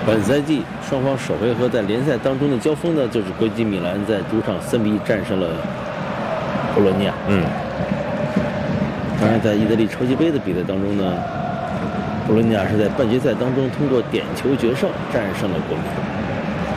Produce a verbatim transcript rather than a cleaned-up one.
本赛季双方首回合在联赛当中的交锋呢，就是国际米兰在主场三比一战胜了博洛尼亚。 嗯， 当然，在意大利超级杯的比赛当中呢，博洛尼亚是在半决赛当中通过点球决胜战胜了国米。